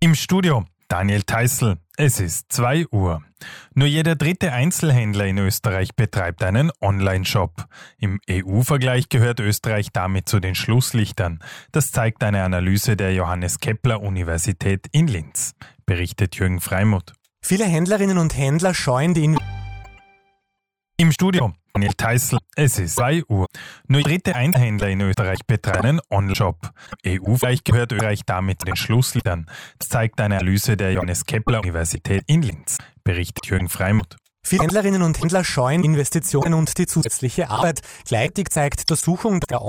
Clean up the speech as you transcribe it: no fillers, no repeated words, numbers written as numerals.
Im Studio Daniel Theißl. Es ist 2 Uhr. Nur jeder dritte Einzelhändler in Österreich betreibt einen Online-Shop. Im EU-Vergleich gehört Österreich damit zu den Schlusslichtern. Das zeigt eine Analyse der Johannes Kepler Universität in Linz, berichtet Jürgen Freimuth. Viele Händlerinnen und Händler scheuen die Im Studio Daniel Theißl. Es ist 2 Uhr. Nur dritte Einzelhändler in Österreich betreiben einen Online-Shop. EU-Vergleich gehört Österreich damit zu den Schlusslichtern. Das zeigt eine Analyse der Johannes Kepler Universität in Linz, berichtet Jürgen Freimuth. Viele Händlerinnen und Händler scheuen Investitionen und die zusätzliche Arbeit. Gleichzeitig zeigt Untersuchung der